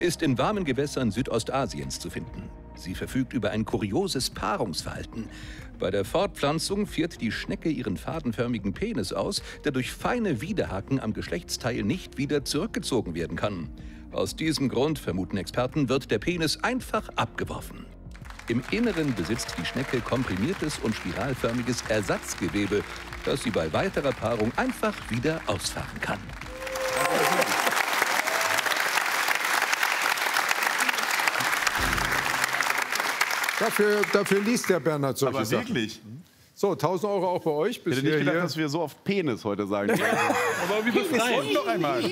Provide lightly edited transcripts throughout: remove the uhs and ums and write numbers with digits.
ist in warmen Gewässern Südostasiens zu finden. Sie verfügt über ein kurioses Paarungsverhalten. Bei der Fortpflanzung führt die Schnecke ihren fadenförmigen Penis aus, der durch feine Widerhaken am Geschlechtsteil nicht wieder zurückgezogen werden kann. Aus diesem Grund, vermuten Experten, wird der Penis einfach abgeworfen. Im Inneren besitzt die Schnecke komprimiertes und spiralförmiges Ersatzgewebe, das sie bei weiterer Paarung einfach wieder ausfahren kann. Dafür liest der Bernhard solche Aber Sachen. wirklich? So, 1.000 € auch bei euch. Ich hätte nicht gedacht, dass wir so oft Penis heute sagen. Aber wie befreiend. Noch einmal.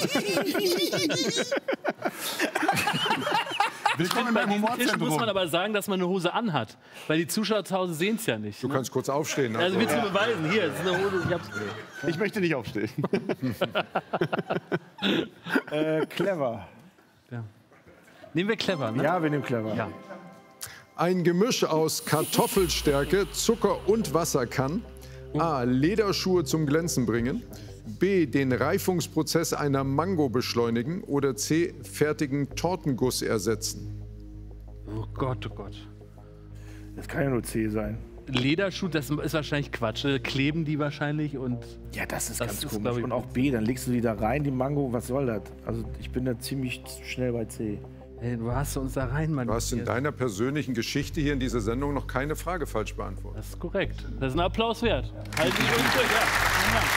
Willkommen in meinem Tisch muss Humorzentrum. man aber sagen, dass man eine Hose anhat. Weil die Zuschauer zu Hause sehen es ja nicht. Du Ne? kannst kurz aufstehen. Also willst du beweisen, hier, es ist eine Hose. Ich möchte nicht aufstehen. Clever. Ja. Nehmen wir clever, ne? Ja, wir nehmen clever. Ja. Ein Gemisch aus Kartoffelstärke, Zucker und Wasser kann A. Lederschuhe zum Glänzen bringen, B. den Reifungsprozess einer Mango beschleunigen oder C. fertigen Tortenguss ersetzen. Oh Gott, oh Gott. Das kann ja nur C sein. Lederschuh, das ist wahrscheinlich Quatsch. Kleben die wahrscheinlich und... Ja, das ist Das ganz ist, komisch. glaub ich, Und auch B, dann legst du die da rein, die Mango, was soll das? Also ich bin da ziemlich schnell bei C. Hey, du hast uns da rein, Mann. Du hast in deiner persönlichen Geschichte hier in dieser Sendung noch keine Frage falsch beantwortet. Das ist korrekt. Das ist ein Applaus wert. Halt dich ruhig durch, ja. Vielen Dank.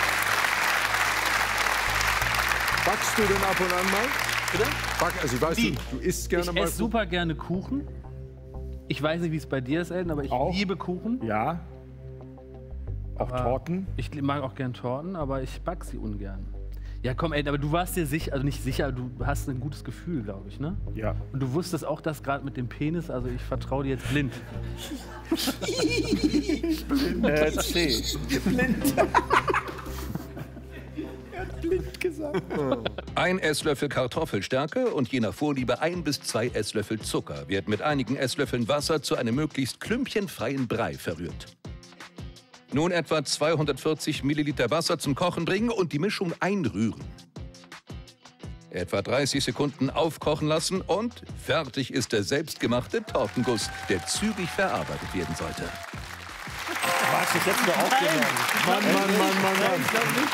Backst du denn ab und an mal? Bitte? Also ich weiß, du isst gerne Ich mal. esse super gerne Kuchen. Ich weiß nicht, wie es bei dir ist, Elton, aber ich Auch? liebe Kuchen. Ja. Auch Torten. Ich mag auch gern Torten, aber ich back sie ungern. Ja, komm, Elton, aber du warst dir sicher, also nicht sicher, du hast ein gutes Gefühl, glaube ich, ne? Ja. Und du wusstest auch das gerade mit dem Penis, also ich vertraue dir jetzt blind. C. Blind. Er hat blind gesagt. 1 Esslöffel Kartoffelstärke und je nach Vorliebe 1 bis 2 Esslöffel Zucker wird mit einigen Esslöffeln Wasser zu einem möglichst klümpchenfreien Brei verrührt. Nun etwa 240 Milliliter Wasser zum Kochen bringen und die Mischung einrühren. Etwa 30 Sekunden aufkochen lassen und fertig ist der selbstgemachte Tortenguss, der zügig verarbeitet werden sollte. Was, ich jetzt nur aufgenommen. Mann.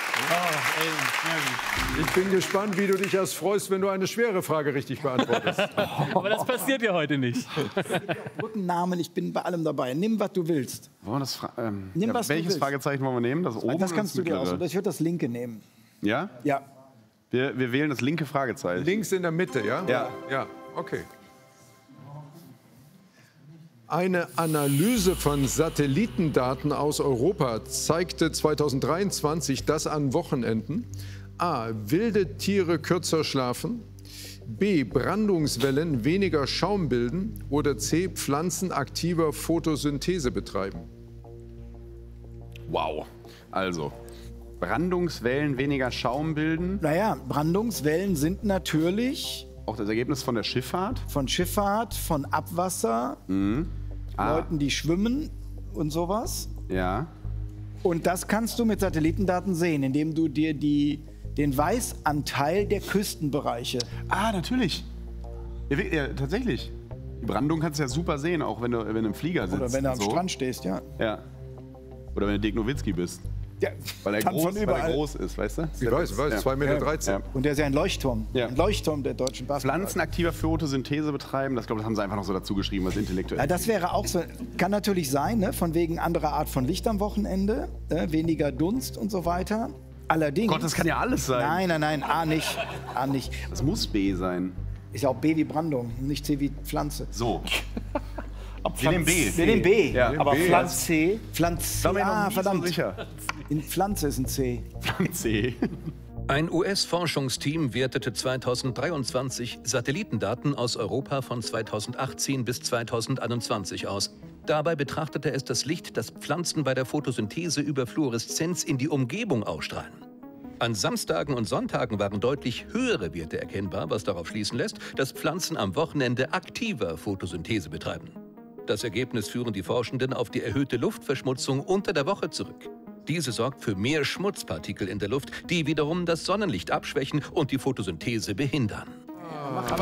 Ich bin gespannt, wie du dich erst freust, wenn du eine schwere Frage richtig beantwortest. Aber das passiert ja heute nicht. Brückennamen, ich bin bei allem dabei. Nimm, was du willst. Wollen wir das Nimm, was du welches willst. Fragezeichen wollen wir nehmen? Das oben Das oder kannst du dir mittlere? aussuchen. Ich würde das linke nehmen. Ja? Ja. Wir wählen das linke Fragezeichen. Links in der Mitte, ja? Ja. Ja, okay. Eine Analyse von Satellitendaten aus Europa zeigte 2023, dass an Wochenenden A. wilde Tiere kürzer schlafen, B. Brandungswellen weniger Schaum bilden oder C. Pflanzen aktiver Photosynthese betreiben. Wow. Also, Brandungswellen weniger Schaum bilden. Naja, Brandungswellen sind natürlich Auch das Ergebnis von der Schifffahrt. von Schifffahrt, von Abwasser, Leuten, die schwimmen und sowas. Ja. Und das kannst du mit Satellitendaten sehen, indem du dir den Weißanteil der Küstenbereiche. Ah, natürlich. Ja, tatsächlich. Die Brandung kannst du ja super sehen, auch wenn du im Flieger sitzt. Oder wenn du am so. Strand stehst, ja. Ja. Oder wenn du Dirk Nowitzki bist. Ja, Weil er kann von groß, überall. ist, weißt du? Ich weiß, 2,13 Meter. Ja. Und der ist ja ein Leuchtturm. Ja. Ein Leuchtturm der deutschen Basketball. Pflanzenaktiver Photosynthese betreiben, das glaube ich, haben sie einfach noch so dazu geschrieben, was intellektuell. Ja, das wäre auch so. Kann natürlich sein, ne? Von wegen anderer Art von Licht am Wochenende, weniger Dunst und so weiter. Allerdings. Gott, das kann ja alles sein. Nein, A nicht. A nicht. Das muss B sein. Ist ja auch B wie Brandung, nicht C wie Pflanze. So. Wir nehmen B. Wir nehmen B. Ja. Aber B. Pflanz C. Pflanze. Da bin ich noch Ah, nie verdammt. so sicher. In Pflanze ist ein C. C. Ein US-Forschungsteam wertete 2023 Satellitendaten aus Europa von 2018 bis 2021 aus. Dabei betrachtete es das Licht, das Pflanzen bei der Photosynthese über Fluoreszenz in die Umgebung ausstrahlen. An Samstagen und Sonntagen waren deutlich höhere Werte erkennbar, was darauf schließen lässt, dass Pflanzen am Wochenende aktiver Photosynthese betreiben. Das Ergebnis führen die Forschenden auf die erhöhte Luftverschmutzung unter der Woche zurück. Diese sorgt für mehr Schmutzpartikel in der Luft, die wiederum das Sonnenlicht abschwächen und die Photosynthese behindern. Aber